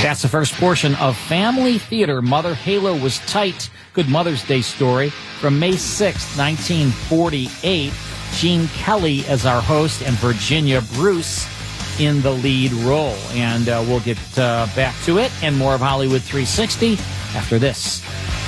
That's the first portion of Family Theater. Mother Halo Was Tight. Good Mother's Day story from May 6th, 1948. Gene Kelly as our host and Virginia Bruce in the lead role. And we'll get back to it and more of Hollywood 360 after this.